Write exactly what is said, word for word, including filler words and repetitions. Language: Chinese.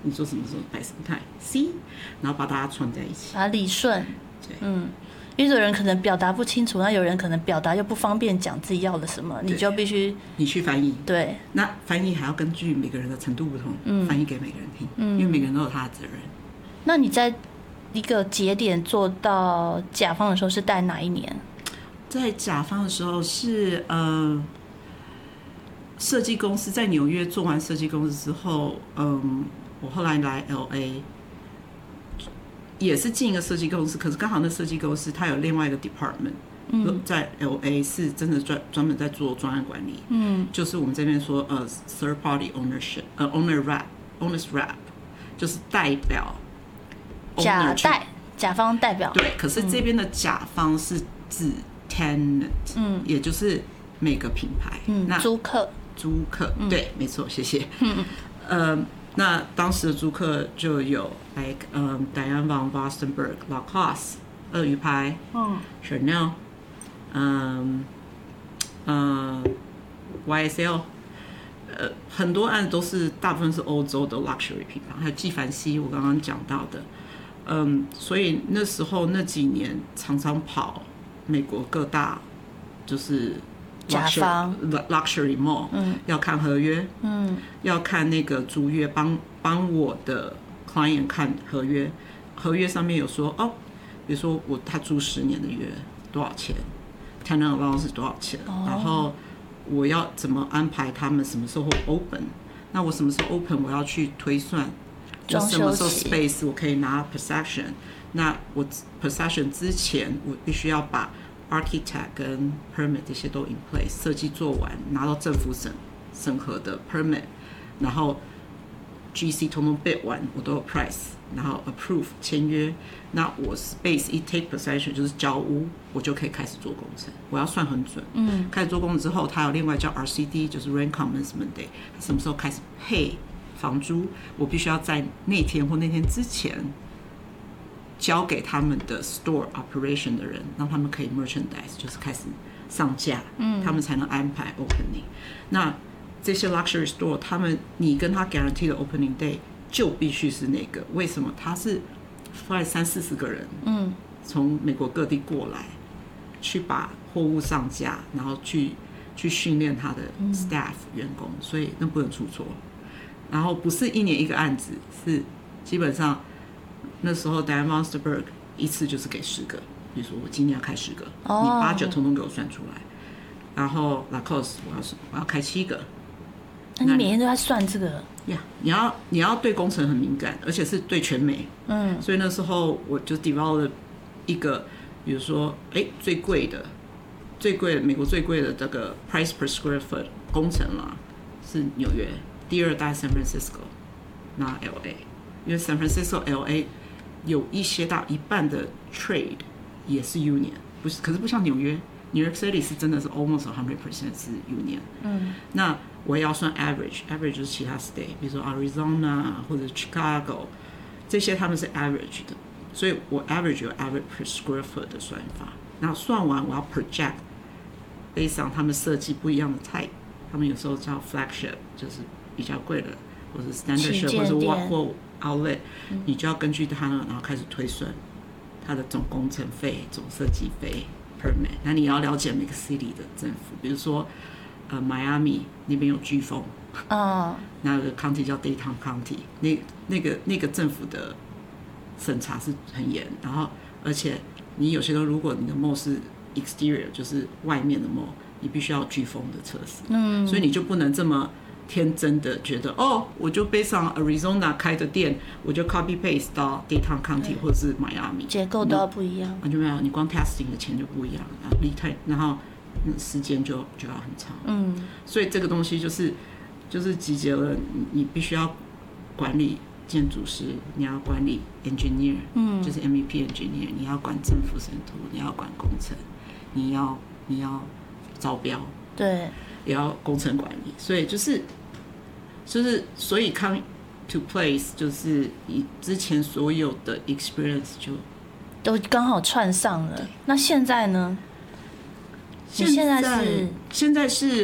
你说什么时候摆什么态 C， 然后把大家串在一起， 把它理顺。 对， 嗯，因为有人可能表达不清楚，那有人可能表达又不方便讲自己要的什么，你就必须你去翻译。 对， 那翻译还要根据每个人的程度不同，嗯、翻译给每个人听，嗯、因为每个人都有他的责任。 那你在一个节点做到甲方的时候是在哪一年？ 在甲方的时候是呃，设计公司在纽约做完设计公司之后，嗯，我后来来 L A， 也是进一个设计公司，可是刚好那设计公司它有另外一个 department，嗯，在 L A 是真的专专门在做专案管理，嗯，就是我们这边说呃 third party ownership， 呃 owner rep owners rep， 就是代表甲代甲方代表， 对，可是这边的甲方是指 tenant， 嗯，也就是每个品牌， 嗯，那租客， 租客，嗯、对，没错，谢谢，嗯，呃，那当时的租客就有 like 嗯、um, Diane von Furstenberg、Lacoste、鳄鱼牌，嗯 ，Chanel， 嗯，呃 ，Y S L。呃，很多案都是大部分是欧洲的 luxury 品牌，还有纪梵希，我刚刚讲到的，嗯，所以那时候那几年常常跑美国各大就是 luxury, luxury mall，嗯，要看合约，嗯，要看那个租约，帮帮我的 client 看合约，合约上面有说哦，比如说我他租十年的约多少钱 ，tenant allowance 是多少钱，哦、然后我要怎么安排他们什么时候 open？ 那我什么时候 open？ 我要去推算，我什么时候 space 我可以拿 possession？ 那我 possession 之前，我必须要把 architect 跟 permit 这些都 in place， 设计做完，拿到政府审审核的 permit， 然后 G C 通通 bid 完，我都有 price， 然后 approve 签约。那我 space 一 take possession 就是交屋，我就可以开始做工程。我要算很准。嗯，开始做工程之后，它有另外叫 R C D， 就是 rent commencement day， 什么时候开始配房租，我必须要在那天或那天之前交给他们的 store operation 的人，让他们可以 merchandise， 就是开始上架，嗯，他们才能安排 opening。那这些 luxury store， 他们你跟他 guarantee 的 opening day 就必须是那个，为什么？他是快三四十个人，嗯，从美国各地过来，去把货物上架，然后去去训练他的 staff 员工，所以那不能出错。然后不是一年一个案子，是基本上那时候 Diane von Furstenberg 一次就是给十个，比如说我今年要开十个，哦、你八九统统给我算出来。然后 Lacoste 我要我要开七个。 那你每天都在算这个呀？ Yeah, 你要你要对工程很敏感，而且是对全美。嗯，所以那时候我就 develop 一个，比如说，哎，最贵的，最贵的美国最贵的这个 price per square foot 工程啦，是纽约，第二大 San Francisco， 那 L A， 因为 San Francisco、L A 有一些到一半的 trade 也是 union， 不是，可是不像纽约。New York City 是真的是 almost one hundred percent 是 union， 嗯，那我也要算 average，average 就是其他 state， 比如说 Arizona 或者 Chicago， 这些他们是 average 的，所以我 average 有 average per square foot 的算法，然后算完我要 project based on 他们设计不一样的 type， 他们有时候叫 flagship 就是比较贵的，或者 standard shop 或者或 outlet，、嗯、你就要根据它呢，然后开始推算它的总工程费、总设计费。那你要了解每个 city 的政府，比如说，呃，迈阿密那边有飓风，哦，那个 county 叫 Dayton County， 那那个那个政府的审查是很严，然后而且你有些时候如果你的 mall 是 exterior， 就是外面的 mall， 你必须要飓风的测试，嗯，所以你就不能这么天真的觉得哦，我就 based on Arizona 开的店，我就 copy paste 到 Dayton County 或者是 Miami， 结构都要不一样， 完全没有，你光 testing 的钱就不一样，然后时间就就要很长，嗯，所以这个东西就是就是集结了你，你必须要管理建筑师，你要管理 engineer， 嗯，就是 M V P engineer， 你要管政府审图，你要管工程，你要你要招标， 对。 也要工程管理，所以就是就是所以 come to place 就是你之前所有的 experience 就都刚好串上了。那现在呢？ 现在你现在是现在是